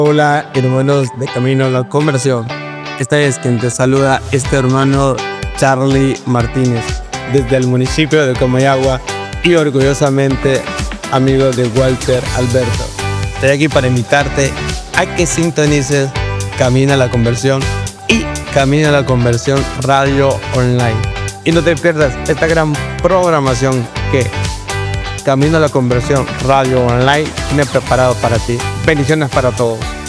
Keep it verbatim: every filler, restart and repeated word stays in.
Hola hermanos de Camino a la Conversión. Esta es quien te saluda, este hermano Charlie Martínez, desde el municipio de Comayagua y orgullosamente amigo de Walter Alberto. Estoy aquí para invitarte a que sintonices Camino a la Conversión y Camino a la Conversión Radio Online. Y no te pierdas esta gran programación que Camino a la Conversión Radio Online tiene preparado para ti. Bendiciones para todos.